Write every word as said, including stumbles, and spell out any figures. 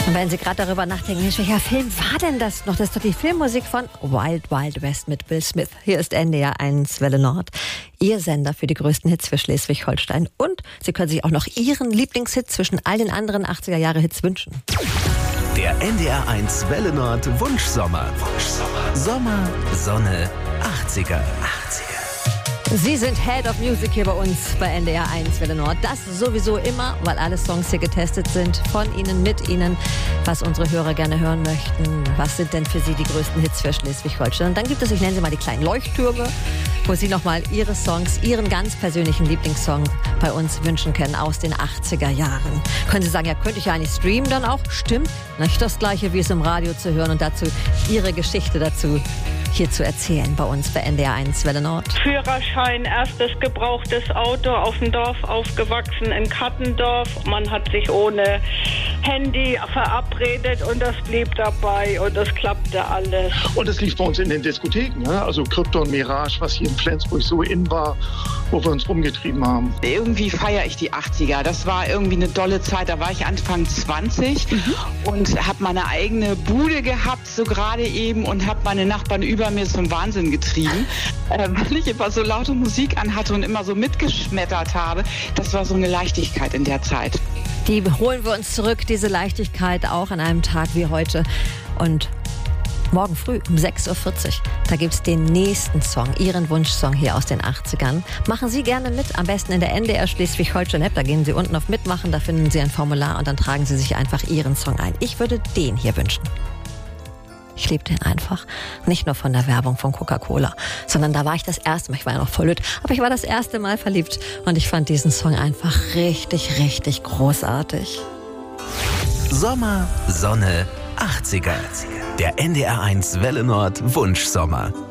Und wenn Sie gerade darüber nachdenken, Mensch, welcher Film war denn das noch? Das ist doch die Filmmusik von Wild Wild West mit Will Smith. Hier ist N D R eins Welle Nord, Ihr Sender für die größten Hits für Schleswig-Holstein. Und Sie können sich auch noch Ihren Lieblingshit zwischen all den anderen achtziger-Jahre-Hits wünschen. Der N D R eins Welle Nord Wunschsommer. Wunschsommer. Sommer, Sonne, achtziger. achtziger. Sie sind Head of Music hier bei uns bei N D R eins Welle Nord. Das sowieso immer, weil alle Songs hier getestet sind. Von Ihnen, mit Ihnen, was unsere Hörer gerne hören möchten. Was sind denn für Sie die größten Hits für Schleswig-Holstein? Und dann gibt es, ich nenne sie mal die kleinen Leuchttürme, wo Sie nochmal Ihre Songs, Ihren ganz persönlichen Lieblingssong bei uns wünschen können aus den achtziger Jahren. Können Sie sagen, ja, könnte ich ja eigentlich streamen dann auch? Stimmt, nicht das Gleiche, wie es im Radio zu hören und dazu Ihre Geschichte dazu hier zu erzählen bei uns bei N D R eins Welle Nord. Führerschein, erstes gebrauchtes Auto, auf dem Dorf aufgewachsen in Kattendorf. Man hat sich ohne Handy verabredet und das blieb dabei und das klappte alles. Und es lief bei uns in den Diskotheken, ne? Also Krypton, Mirage, was hier in Flensburg so in war, wo wir uns rumgetrieben haben. Irgendwie feiere ich die achtziger. Das war irgendwie eine dolle Zeit. Da war ich Anfang zwanzig mhm. und habe meine eigene Bude gehabt, so gerade eben, und habe meine Nachbarn über mir zum Wahnsinn getrieben, äh, weil ich immer so laute Musik anhatte und immer so mitgeschmettert habe. Das war so eine Leichtigkeit in der Zeit. Die holen wir uns zurück, diese Leichtigkeit, auch an einem Tag wie heute. Und morgen früh um sechs Uhr vierzig, da gibt es den nächsten Song, Ihren Wunschsong hier aus den achtzigern. Machen Sie gerne mit, am besten in der N D R Schleswig-Holstein-App. Da gehen Sie unten auf Mitmachen, da finden Sie ein Formular und dann tragen Sie sich einfach Ihren Song ein. Ich würde den hier wünschen. Ich liebe den einfach. Nicht nur von der Werbung von Coca-Cola, sondern da war ich das erste Mal, ich war ja noch voll lüt, aber ich war das erste Mal verliebt und ich fand diesen Song einfach richtig, richtig großartig. Sommer, Sonne, achtziger. Der N D R eins Welle Nord Wunschsommer.